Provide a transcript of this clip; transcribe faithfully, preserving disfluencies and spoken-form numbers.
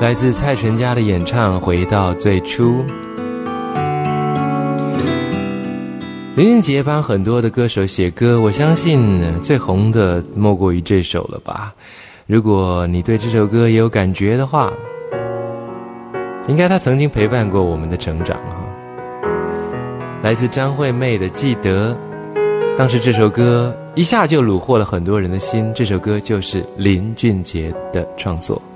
来自蔡淳佳的演唱《回到最初》。林俊杰帮很多的歌手写歌，我相信最红的莫过于这首了吧。如果你对这首歌也有感觉的话，应该他曾经陪伴过我们的成长哈。来自张惠妹的《记得》，当时这首歌一下就虏获了很多人的心，这首歌就是林俊杰的创作。